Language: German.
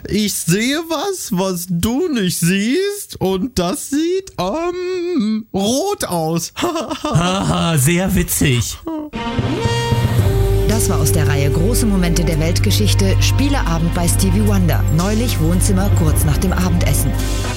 Ich sehe was du nicht siehst und das sieht rot aus. Haha, sehr witzig. Das war aus der Reihe Große Momente der Weltgeschichte, Spieleabend bei Stevie Wonder. Neulich Wohnzimmer kurz nach dem Abendessen.